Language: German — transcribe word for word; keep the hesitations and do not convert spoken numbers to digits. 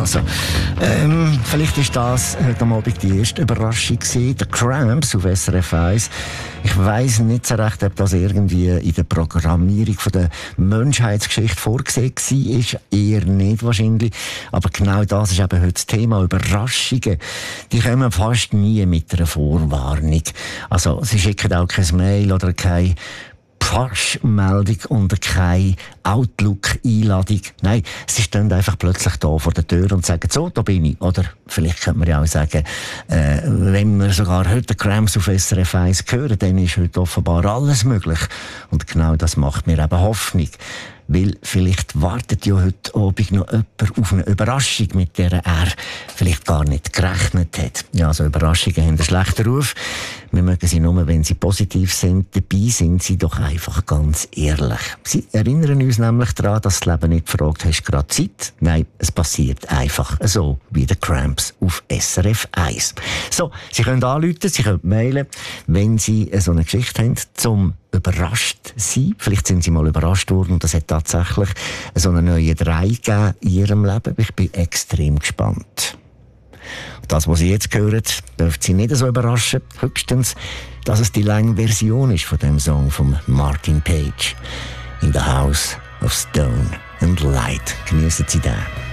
Also, ähm, vielleicht ist das heute Abend die erste Überraschung gewesen. The Cramps auf S R F eins. Ich weiss nicht so recht, ob das irgendwie in der Programmierung von der Menschheitsgeschichte vorgesehen war. Ist eher nicht wahrscheinlich. Aber genau das ist eben heute das Thema. Überraschungen. Die kommen fast nie mit einer Vorwarnung. Also, sie schicken auch kein Mail oder keine Push-Meldung und keine Outlook-Einladung. Nein, sie stehen einfach plötzlich da vor der Tür und sagen, so, da bin ich. Oder vielleicht könnte man ja auch sagen, äh, wenn wir sogar heute Cramps auf S R F eins hören, dann ist heute offenbar alles möglich. Und genau das macht mir eben Hoffnung. Weil vielleicht wartet ja heute Abend noch jemand auf eine Überraschung, mit der er vielleicht gar nicht gerechnet hat. Ja, also Überraschungen haben einen schlechten Ruf. Wir mögen sie nur, wenn sie positiv sind. Dabei sind sie doch einfach ganz ehrlich. Sie erinnern uns nämlich daran, dass das Leben nicht fragt, hast du gerade Zeit? Nein, es passiert einfach so, wie der Cramps auf S R F eins. So, Sie können anrufen, Sie können mailen, wenn Sie so eine Geschichte haben, zum überrascht sein. Vielleicht sind Sie mal überrascht worden und es hat tatsächlich so eine neue Drei gegeben in Ihrem Leben. Ich bin extrem gespannt. Das, was Sie jetzt hören, dürfte Sie nicht so überraschen. Höchstens, dass es die lange Version ist von dem Song von Martin Page. In the House of Stone and Light. Geniessen Sie den.